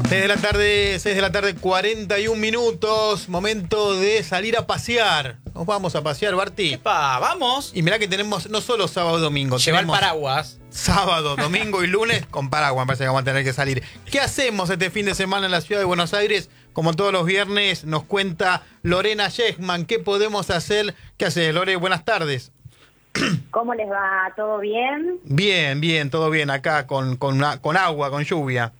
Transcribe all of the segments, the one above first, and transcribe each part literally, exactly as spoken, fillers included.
seis de la tarde, seis de la tarde, cuarenta y un minutos. Momento de salir a pasear. Nos vamos a pasear, Barti. ¡Epa! ¡Vamos! Y mirá que tenemos no solo sábado y domingo. Llevar tenemos paraguas. Sábado, domingo y lunes con paraguas. Me parece que vamos a tener que salir. ¿Qué hacemos este fin de semana en la ciudad de Buenos Aires? Como todos los viernes nos cuenta Lorena Yechman. ¿Qué podemos hacer? ¿Qué hace, Lore? Buenas tardes. ¿Cómo les va? ¿Todo bien? Bien, bien, todo bien acá con, con, con agua, con lluvia.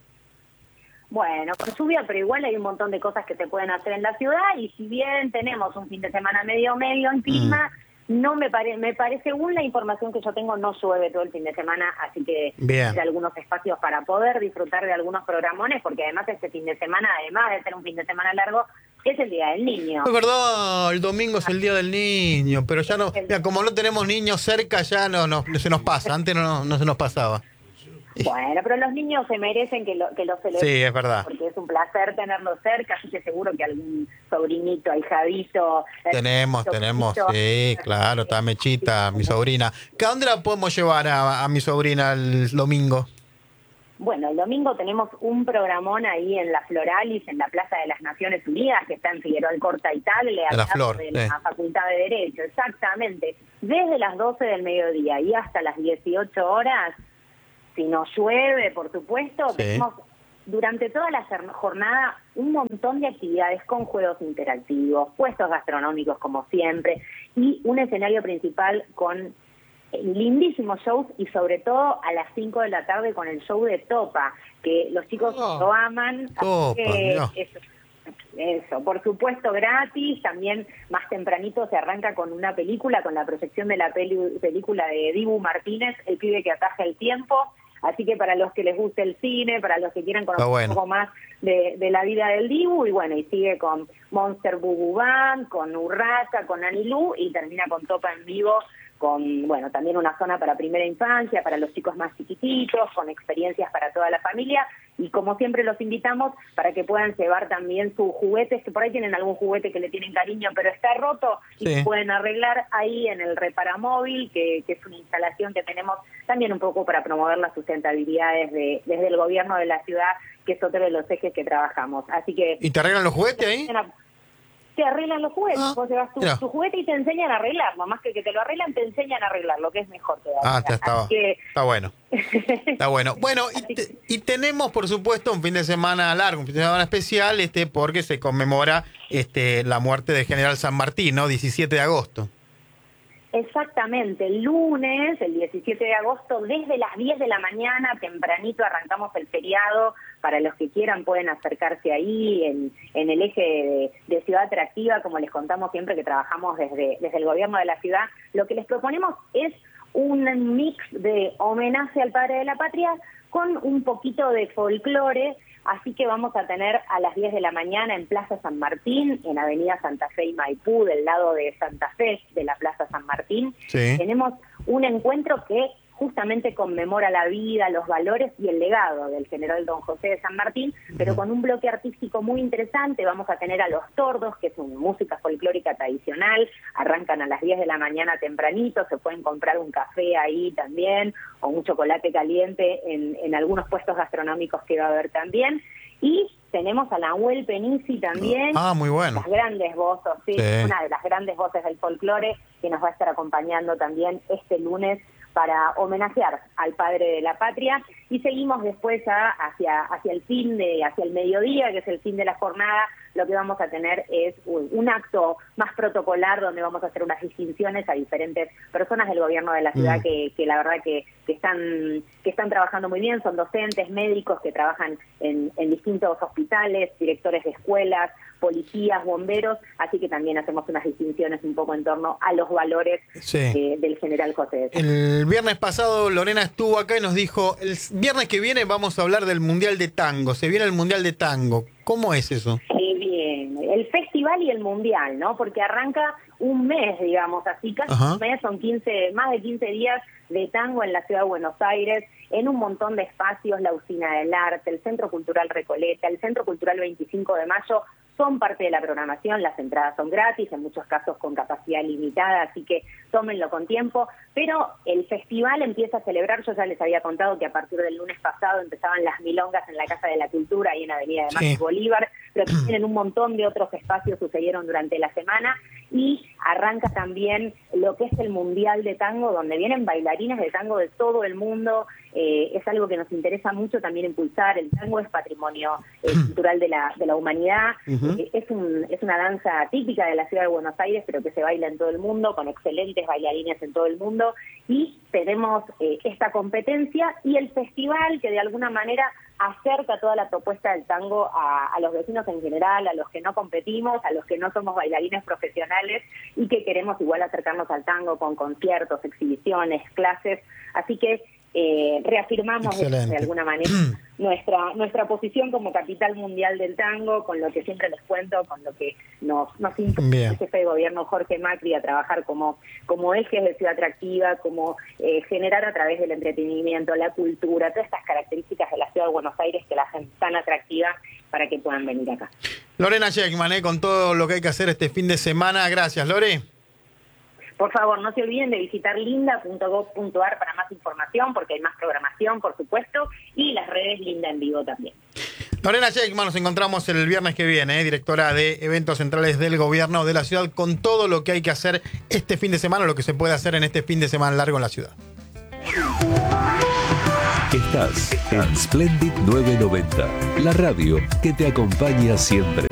Bueno, con lluvia, pero igual hay un montón de cosas que se pueden hacer en la ciudad y si bien tenemos un fin de semana medio medio en clima, mm. no me parece, me parece, según la información que yo tengo, no llueve todo el fin de semana, así que bien. Hay algunos espacios para poder disfrutar de algunos programones, porque además este fin de semana, además de ser un fin de semana largo, es el Día del Niño. Es verdad, el domingo es el Día del Niño, pero ya no, mira, como no tenemos niños cerca, ya no, no, no se nos pasa, antes no, no se nos pasaba. Bueno, pero los niños se merecen que lo, que los celebren. Sí, es verdad. Porque es un placer tenerlos cerca, así que seguro que algún sobrinito, ahijadito... Tenemos, tenemos, sí, claro, está Mechita, mi sobrina. ¿A dónde la podemos llevar a, a mi sobrina el domingo? Bueno, el domingo tenemos un programón ahí en la Floralis, en la Plaza de las Naciones Unidas, que está en Figueroa Alcorta y Tagle, de la Flor, de sí. la Facultad de Derecho, exactamente. Desde las doce del mediodía y hasta las dieciocho horas... Si no llueve, por supuesto, sí. Tenemos durante toda la jornada un montón de actividades con juegos interactivos, puestos gastronómicos como siempre, y un escenario principal con lindísimos shows y sobre todo a las cinco de la tarde con el show de Topa, que los chicos oh, lo aman. Topa, que eso, eso, por supuesto gratis, también más tempranito se arranca con una película, con la proyección de la peli, película de Dibu Martínez, El pibe que ataja el tiempo. Así que para los que les guste el cine, para los que quieran conocer bueno. un poco más de, de la vida del Dibu, y bueno, y sigue con Monster Boo Boo Band, con Urraca, con Anilú, y termina con Topa en vivo, con, bueno, también una zona para primera infancia, para los chicos más chiquititos, con experiencias para toda la familia, y como siempre los invitamos para que puedan llevar también sus juguetes, que por ahí tienen algún juguete que le tienen cariño, pero está roto, sí. y pueden arreglar ahí en el Reparamóvil, que, que es una instalación que tenemos también un poco para promover las sustentabilidades de, desde el gobierno de la ciudad, que es otro de los ejes que trabajamos. Así que... ¿Y te arreglan los juguetes ahí? Te arreglan los juguetes, ah, vos llevas tu, tu juguete y te enseñan a arreglarlo, más que que te lo arreglan, te enseñan a arreglarlo, que es mejor todavía. Ah, ya estaba. Que... Está bueno. Está bueno. Bueno, y, te, y tenemos, por supuesto, un fin de semana largo, un fin de semana especial, este, porque se conmemora este la muerte del general San Martín, ¿no? diecisiete de agosto. Exactamente, el lunes, el diecisiete de agosto, desde las diez de la mañana, tempranito arrancamos el feriado. Para los que quieran pueden acercarse ahí en, en el eje de, de Ciudad Atractiva, como les contamos siempre que trabajamos desde, desde el gobierno de la ciudad. Lo que les proponemos es un mix de homenaje al padre de la patria con un poquito de folclore. Así que vamos a tener a las diez de la mañana en Plaza San Martín, en Avenida Santa Fe y Maipú, del lado de Santa Fe, de la Plaza San Martín. Sí. Tenemos un encuentro que justamente conmemora la vida, los valores y el legado del general don José de San Martín, pero con un bloque artístico muy interesante. Vamos a tener a Los Tordos, que es una música folclórica tradicional, arrancan a las diez de la mañana tempranito, se pueden comprar un café ahí también, o un chocolate caliente en, en algunos puestos gastronómicos que va a haber también, y tenemos a Nahuel Penisi también, ah, muy bueno. Las grandes voces, sí, sí. una de las grandes voces del folclore, que nos va a estar acompañando también este lunes para homenajear al padre de la patria, y seguimos después a, hacia, hacia el fin de, hacia el mediodía, que es el fin de la jornada. Lo que vamos a tener es un, un acto más protocolar, donde vamos a hacer unas distinciones a diferentes personas del gobierno de la ciudad mm. que, que la verdad que, que están que están trabajando muy bien, son docentes, médicos que trabajan en, en distintos hospitales, directores de escuelas, policías, bomberos, así que también hacemos unas distinciones un poco en torno a los valores sí. eh, del general José. El viernes pasado Lorena estuvo acá y nos dijo, el viernes que viene vamos a hablar del Mundial de Tango, se viene el Mundial de Tango. ¿Cómo es eso? Sí, bien, el festival y el mundial, ¿no? Porque arranca un mes, digamos, así casi Ajá. un mes, son quince, más de quince días de tango en la ciudad de Buenos Aires, en un montón de espacios, la Usina del Arte, el Centro Cultural Recoleta, el Centro Cultural veinticinco de mayo, son parte de la programación, las entradas son gratis, en muchos casos con capacidad limitada, así que tómenlo con tiempo, pero el festival empieza a celebrar, yo ya les había contado que a partir del lunes pasado empezaban las milongas en la Casa de la Cultura, ahí en Avenida de Mayo y Bolívar, pero también en un montón de otros espacios sucedieron durante la semana, y arranca también lo que es el Mundial de Tango, donde vienen bailarines de tango de todo el mundo. Eh, es algo que nos interesa mucho también impulsar. El tango es patrimonio eh, cultural de la de la humanidad. Uh-huh. eh, es un es una danza típica de la ciudad de Buenos Aires, pero que se baila en todo el mundo, con excelentes bailarines en todo el mundo, y tenemos eh, esta competencia y el festival que de alguna manera acerca toda la propuesta del tango a, a los vecinos en general, a los que no competimos, a los que no somos bailarines profesionales y que queremos igual acercarnos al tango con conciertos, exhibiciones, clases. Así que eh, reafirmamos de, de alguna manera nuestra nuestra posición como capital mundial del tango, con lo que siempre les cuento, con lo que nos, nos impulsó el jefe de gobierno Jorge Macri a trabajar como, como ejes de ciudad atractiva, como eh, generar a través del entretenimiento, la cultura, todas estas características de la ciudad de Buenos Aires que la hacen tan atractiva para que puedan venir acá. Lorena Schekman, eh, con todo lo que hay que hacer este fin de semana. Gracias, Lore. Por favor, no se olviden de visitar linda punto gov punto ar para más información, porque hay más programación, por supuesto, y las redes Linda en Vivo también. Lorena Schekman, nos encontramos el viernes que viene, eh, directora de Eventos Centrales del Gobierno de la Ciudad, con todo lo que hay que hacer este fin de semana, lo que se puede hacer en este fin de semana largo en la ciudad. Estás en Splendid novecientos noventa, la radio que te acompaña siempre.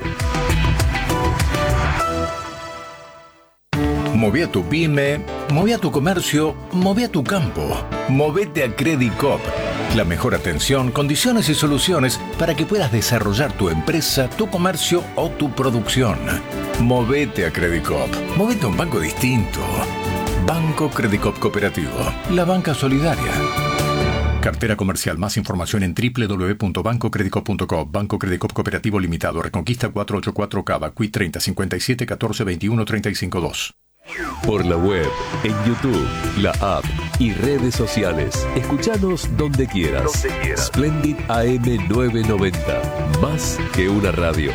Moví a tu pyme, moví a tu comercio, moví a tu campo. Movete a Credicop. La mejor atención, condiciones y soluciones para que puedas desarrollar tu empresa, tu comercio o tu producción. Movete a Credicop. Movete a un banco distinto. Banco Credicop Cooperativo. La banca solidaria. Cartera comercial. Más información en doble u doble u doble u punto banco credicop punto com. Banco Credicop Cooperativo Limitado. Reconquista cuatrocientos ochenta y cuatro Cava. Q I treinta cincuenta y siete catorce veintiuno treinta y cinco dos. Por la web, en YouTube, la app y redes sociales. Escuchanos donde quieras. Donde quieras. Splendid A M novecientos noventa. Más que una radio.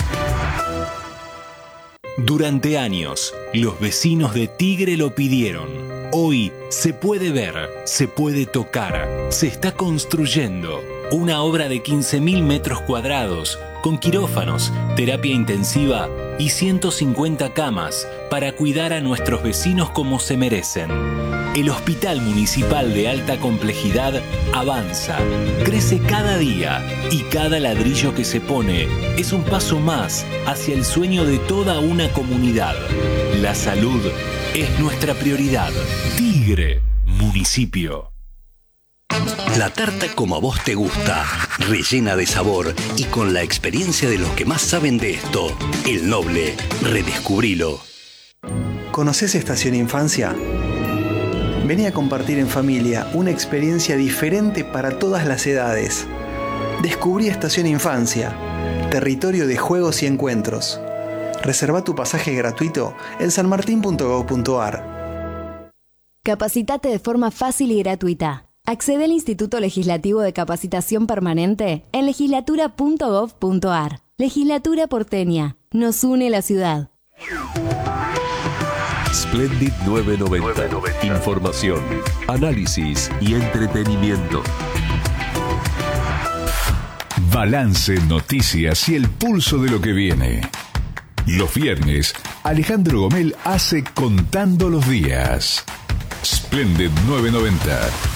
Durante años, los vecinos de Tigre lo pidieron. Hoy se puede ver, se puede tocar, se está construyendo una obra de quince mil metros cuadrados con quirófanos, terapia intensiva y ciento cincuenta camas para cuidar a nuestros vecinos como se merecen. El Hospital Municipal de Alta Complejidad avanza, crece cada día y cada ladrillo que se pone es un paso más hacia el sueño de toda una comunidad. La salud es nuestra prioridad. Tigre, municipio. La tarta como a vos te gusta, rellena de sabor y con la experiencia de los que más saben de esto. El Noble, redescubrilo. ¿Conoces Estación Infancia? Vení a compartir en familia una experiencia diferente para todas las edades. Descubrí Estación Infancia, territorio de juegos y encuentros. Reserva tu pasaje gratuito en san martín punto gov punto ar. Capacitate de forma fácil y gratuita. Accede al Instituto Legislativo de Capacitación Permanente en legislatura punto gov punto ar. Legislatura porteña. Nos une la ciudad. Splendid novecientos noventa. Información, análisis y entretenimiento. Balance, noticias y el pulso de lo que viene. Los viernes, Alejandro Gomel hace Contando los Días. Splendid novecientos noventa.